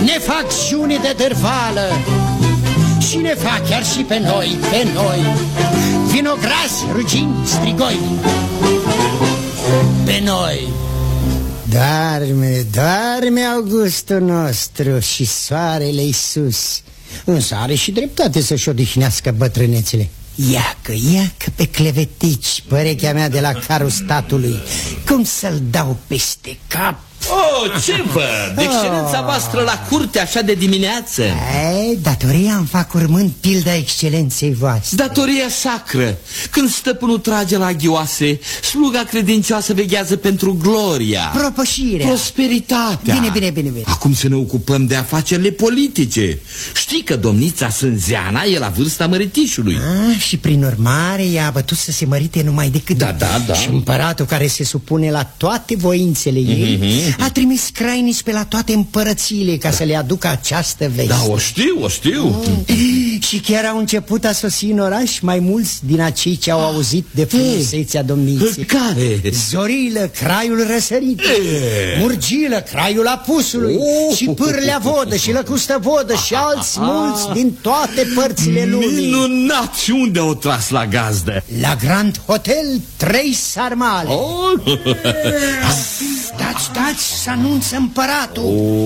ne fac june de dârvală și ne fac chiar și pe noi, vinogras, rugini, strigoi, pe noi. Doarme Augustul nostru și soarele-i sus. Însă are și dreptate să-și odihnească bătrânețele. Iacă pe clevetici, părechea mea de la carul statului. Cum să-l dau peste cap? Oh, ce văd? Excelența voastră la curte așa de dimineață. Datoria îmi fac urmând pilda excelenței voastre. Datoria sacră. Când stăpânul trage la ghioase, sluga credincioasă veghează pentru gloria, propășirea, prosperitatea. Bine. Acum să ne ocupăm de afacerile politice. Știi că domnița Sânzeana e la vârsta măritișului. Și prin urmare ea a bătut să se mărite numai decât. Da. Și împăratul, care se supune la toate voințele ei, a trimis crainici pe la toate împărățiile ca să le aducă această veste. Da, o știu. Și chiar au început a sosi în oraș mai mulți din acei ce au auzit de frumusețea domniței. Care? Zorilă, craiul răsărit, Murgilă, craiul apusului, și Pârlea Vodă și Lăcustă Vodă și alți mulți din toate părțile lumii. Minunat! Și unde au tras la gazdă? La Grand Hotel 3 Sarmale. Stați, să anunță împăratul.